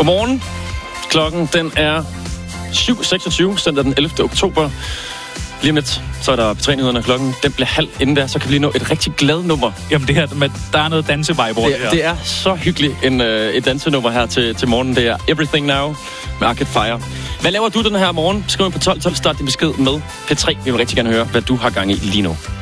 Godmorgen. Klokken den er 7.26, søndag den 11. oktober. Lige om lidt, så er der P3-nyhederne, klokken den bliver halv. Inden der, så kan vi lige nå et rigtig glad nummer. Jamen det her, der er noget dansevibe over det her. Det er så hyggeligt et dansenummer her til morgen. Det er Everything Now med Arcade Fire. Hvad laver du den her morgen? Skriv ind på 12 12, start din besked med P3. Vi vil rigtig gerne høre, hvad du har gang i lige nu.